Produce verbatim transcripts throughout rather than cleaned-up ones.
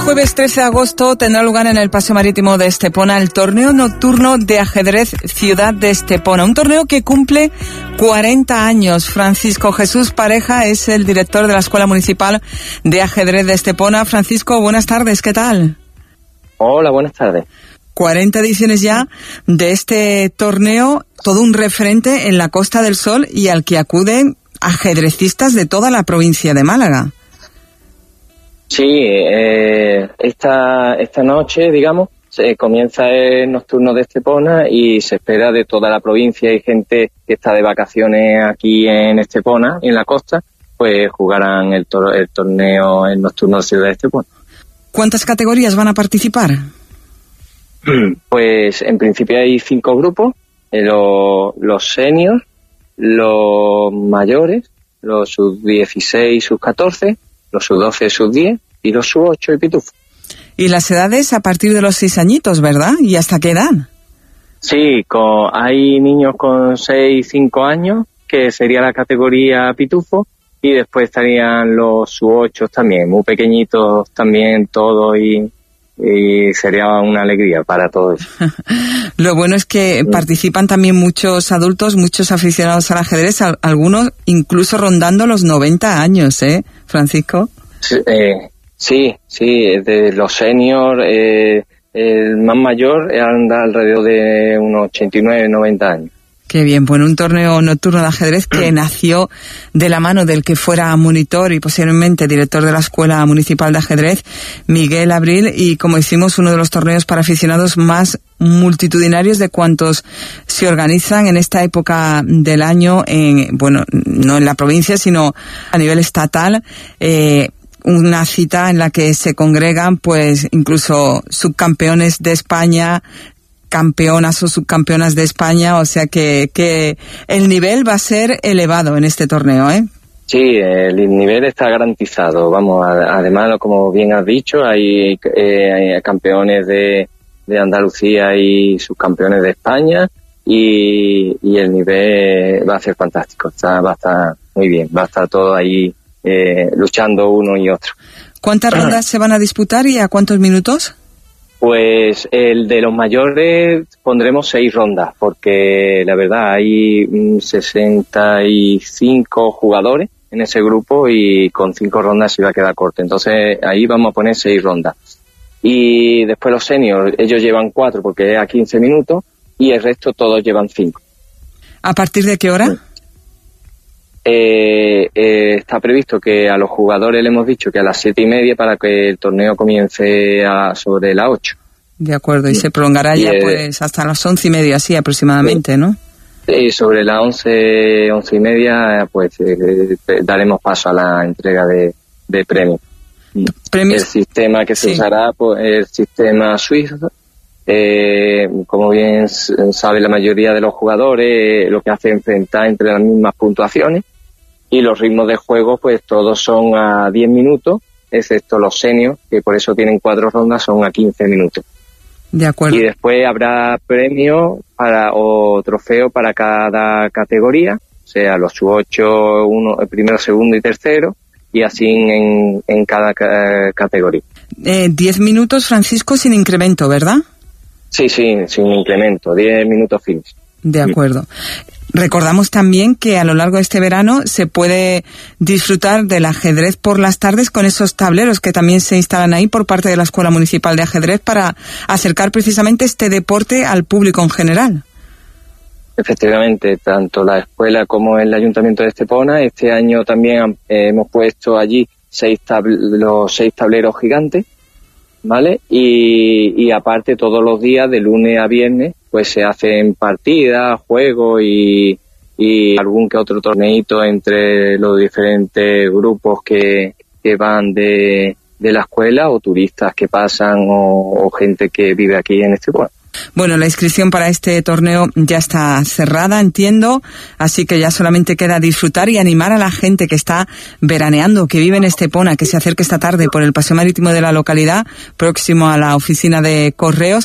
jueves trece de agosto tendrá lugar en el Paseo Marítimo de Estepona el torneo nocturno de ajedrez Ciudad de Estepona, un torneo que cumple cuarenta años. Francisco Jesús Pareja es el director de la Escuela Municipal de Ajedrez de Estepona. Francisco, buenas tardes, ¿qué tal? Hola, buenas tardes. cuarenta ediciones ya de este torneo, todo un referente en la Costa del Sol y al que acuden ajedrecistas de toda la provincia de Málaga. Sí, eh, esta esta noche, digamos, se comienza el nocturno de Estepona y se espera de toda la provincia. Hay gente que está de vacaciones aquí en Estepona, en la costa, pues jugarán el, tor- el torneo, el nocturno de Ciudad de Estepona. ¿Cuántas categorías van a participar? Pues en principio hay cinco grupos, eh, lo, los seniors, los mayores, los sub dieciséis, sub catorce, los sub doce, sub diez y los sub ocho y pitufo. Y las edades a partir de los seis añitos, ¿verdad? ¿Y hasta qué edad? Sí, con, hay niños con seis, cinco años, que sería la categoría pitufo, y después estarían los sub ocho también, muy pequeñitos también todos, y, y sería una alegría para todos. Lo bueno es que sí. Participan también muchos adultos, muchos aficionados al ajedrez, al, algunos incluso rondando los noventa años, ¿eh, Francisco? Sí, eh, sí, sí, de los seniors, eh, el más mayor anda alrededor de unos ochenta y nueve, noventa años. Qué bien, bueno, un torneo nocturno de ajedrez que nació de la mano del que fuera monitor y posteriormente director de la Escuela Municipal de Ajedrez, Miguel Abril, y como decimos, uno de los torneos para aficionados más multitudinarios de cuantos se organizan en esta época del año, en, bueno, no en la provincia, sino a nivel estatal, eh, una cita en la que se congregan, pues, incluso subcampeones de España, campeonas o subcampeonas de España, o sea que, que el nivel va a ser elevado en este torneo, ¿eh? Sí, el nivel está garantizado. Vamos, además, como bien has dicho, hay, eh, hay campeones de, de Andalucía y subcampeones de España, y, y el nivel va a ser fantástico. Está, va a estar muy bien, va a estar todo ahí eh, luchando uno y otro. ¿Cuántas rondas se van a disputar y a cuántos minutos? Pues el de los mayores pondremos seis rondas, porque la verdad hay sesenta y cinco jugadores en ese grupo y con cinco rondas se va a quedar corto. Entonces ahí vamos a poner seis rondas. Y después los seniors, ellos llevan cuatro porque es a quince minutos y el resto todos llevan cinco. ¿A partir de qué hora? Eh, eh, está previsto que a los jugadores le hemos dicho que a las siete y media para que el torneo comience a sobre las ocho. De acuerdo, y se prolongará y ya eh, pues hasta las once y media, así aproximadamente, ¿no? Y sobre las once, once y media, pues eh, daremos paso a la entrega de, de premios. ¿Premios? El sistema que se sí. usará, pues el sistema suizo. Eh, como bien sabe la mayoría de los jugadores, eh, lo que hace es enfrentar entre las mismas puntuaciones, y los ritmos de juego pues todos son a diez minutos, excepto los seniors, que por eso tienen cuatro rondas, son a quince minutos. De acuerdo. Y después habrá premios para, o trofeo para cada categoría, o sea, los sub ocho, uno, el primero, segundo y tercero, y así en, en cada uh, categoría. Eh, diez minutos, Francisco, sin incremento, ¿verdad? Sí, sí, sin incremento, diez minutos fines. De acuerdo. Recordamos también que a lo largo de este verano se puede disfrutar del ajedrez por las tardes con esos tableros que también se instalan ahí por parte de la Escuela Municipal de Ajedrez para acercar precisamente este deporte al público en general. Efectivamente, tanto la escuela como el Ayuntamiento de Estepona, este año también eh, hemos puesto allí seis tab- los seis tableros gigantes, ¿vale? Y, y aparte todos los días, de lunes a viernes, pues se hacen partidas, juegos y, y algún que otro torneito entre los diferentes grupos que, que van de, de la escuela, o turistas que pasan, o, o gente que vive aquí en este pueblo. Bueno, la inscripción para este torneo ya está cerrada, entiendo, así que ya solamente queda disfrutar y animar a la gente que está veraneando, que vive en Estepona, que se acerque esta tarde por el paseo marítimo de la localidad, próximo a la oficina de correos,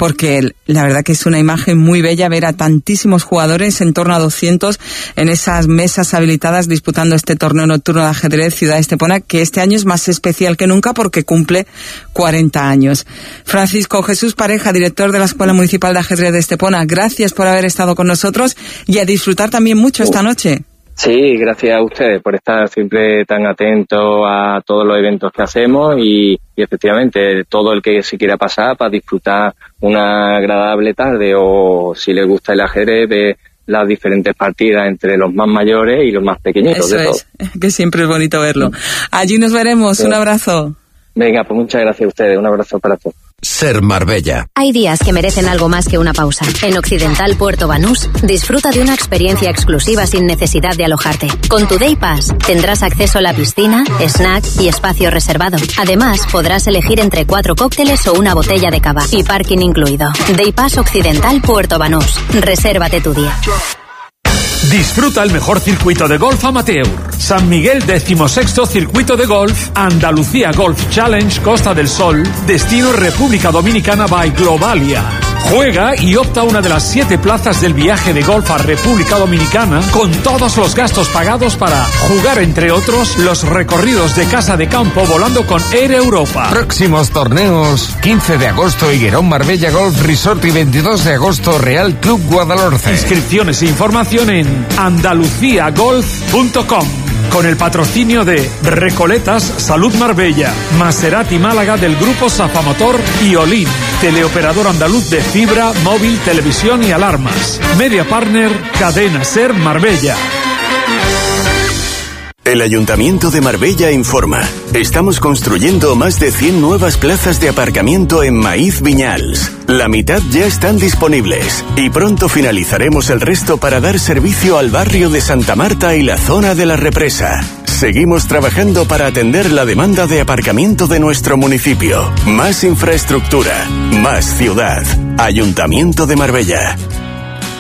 porque la verdad que es una imagen muy bella ver a tantísimos jugadores, en torno a doscientos, en esas mesas habilitadas disputando este torneo nocturno de ajedrez Ciudad de Estepona, que este año es más especial que nunca porque cumple cuarenta años. Francisco Jesús Pareja, director de la Escuela Municipal de Ajedrez de Estepona, gracias por haber estado con nosotros y a disfrutar también mucho esta noche. Sí, gracias a ustedes por estar siempre tan atentos a todos los eventos que hacemos y, y efectivamente todo el que se quiera pasar para disfrutar una agradable tarde o si les gusta el ajedrez ver las diferentes partidas entre los más mayores y los más pequeñitos. Eso de todo. Es, que siempre es bonito verlo. Allí nos veremos, sí. Un abrazo. Venga, pues muchas gracias a ustedes, un abrazo para todos. Ser Marbella. Hay días que merecen algo más que una pausa. En Occidental Puerto Banús, disfruta de una experiencia exclusiva sin necesidad de alojarte. Con tu Day Pass tendrás acceso a la piscina, snack y espacio reservado. Además, podrás elegir entre cuatro cócteles o una botella de cava y parking incluido. Day Pass Occidental Puerto Banús. Resérvate tu día. Disfruta el mejor circuito de golf amateur. San Miguel decimosexto Circuito de Golf, Andalucía Golf Challenge Costa del Sol, destino República Dominicana by Globalia. Juega y opta a una de las siete plazas del viaje de golf a República Dominicana con todos los gastos pagados para jugar, entre otros, los recorridos de casa de campo volando con Air Europa. Próximos torneos: quince de agosto Higuerón Marbella Golf Resort y veintidós de agosto Real Club Guadalhorce. Inscripciones e información en andalucía golf punto com. Con el patrocinio de Recoletas Salud Marbella, Maserati Málaga del Grupo Safamotor y Olin, teleoperador andaluz de fibra, móvil, televisión y alarmas. Media Partner, Cadena Ser Marbella. El Ayuntamiento de Marbella informa. Estamos construyendo más de cien nuevas plazas de aparcamiento en Maíz Viñals. La mitad ya están disponibles y pronto finalizaremos el resto para dar servicio al barrio de Santa Marta y la zona de la Represa. Seguimos trabajando para atender la demanda de aparcamiento de nuestro municipio. Más infraestructura, más ciudad. Ayuntamiento de Marbella.